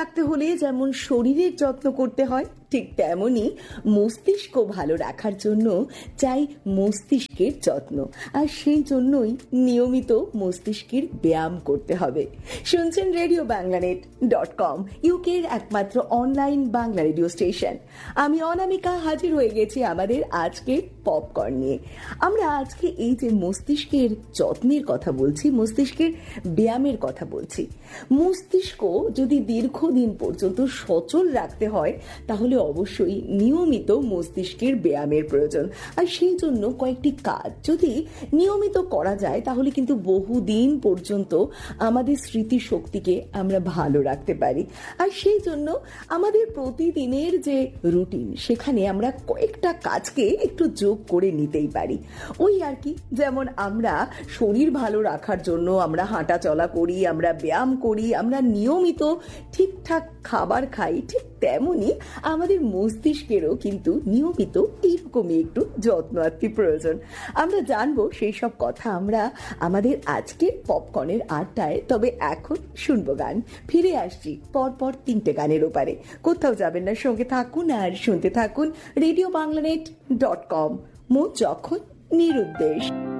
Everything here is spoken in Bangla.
রাখতে হলে যেমন শরীরের যত্ন করতে হয়, ঠিক তেমনি মস্তিষ্ক ভালো রাখার জন্য চাই মস্তিষ্কের যত্ন। আর সেই জন্যই নিয়মিত মস্তিষ্কের ব্যায়াম করতে হবে। শুনছেন RadioBanglaNet.com, ইউকের একমাত্র অনলাইন বাংলা রেডিও স্টেশন। আমি অনামিকা হাজির হয়ে গেছি আমাদের আজকের পপকর্ন নিয়ে। আমরা আজকে এই যে মস্তিষ্কের যত্নের কথা বলছি, মস্তিষ্কের ব্যায়ামের কথা বলছি। মস্তিষ্ক যদি দীর্ঘদিন পর্যন্ত সচল রাখতে হয় তাহলে অবশ্যই নিয়মিত মস্তিষ্কের ব্যায়ামের প্রয়োজন। আর সেই জন্য কয়েকটি কাজ যদি নিয়মিত করা যায় তাহলে কিন্তু বহুদিন পর্যন্ত আমাদের স্মৃতিশক্তিকে আমরা ভালো রাখতে পারি। আর সেই জন্য আমাদের প্রতিদিনের যে রুটিন, সেখানে আমরা কয়েকটা কাজকে একটু যোগ করে নিতেই পারি। ওই আর কি, যেমন আমরা শরীর ভালো রাখার জন্য আমরা হাঁটা চলা করি, আমরা ব্যায়াম করি, আমরা নিয়মিত ঠিকঠাক খাবার খাই, ঠিক তেমনি আমাদের মস্তিষ্কেরও কিন্তু নিয়মিত এইরকমই একটু যত্ন আত্মি প্রয়োজন। আমরা জানবো সেই সব কথা আমরা আমাদের আজকের পপকর্নের আড্ডায়। তবে এখন শুনবো গান। ফিরে আসছি পরপর 3টে গানের ওপারে। কোথাও যাবেন না, সঙ্গে থাকুন আর শুনতে থাকুন RadioBanglaNet.com, মন যখন নিরুদ্দেশ।